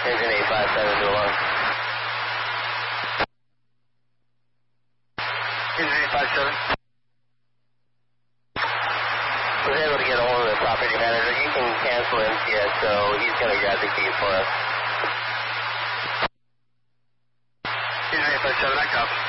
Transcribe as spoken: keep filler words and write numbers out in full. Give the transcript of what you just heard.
Engine eight five seven to alarm. Engine eight five seven. I was able to get a hold of the property manager. You can cancel M T S, so he's going to grab the keys for us. Engine eight five seven, I copy.